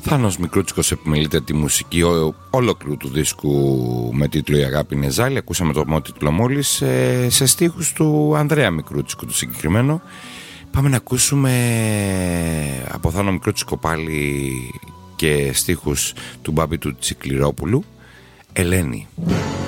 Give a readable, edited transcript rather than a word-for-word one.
Θάνος Μικρούτσικος επιμελείται τη μουσική ολόκληρου του δίσκου με τίτλο «Η αγάπη είναι ζάλη». Ακούσαμε το τίτλο μόλις σε στίχους του Ανδρέα Μικρούτσικου του συγκεκριμένο. Πάμε να ακούσουμε από Θάνο Μικρούτσικο πάλι και στίχους του Μπάμπη του Τσικληρόπουλου, «Ελένη».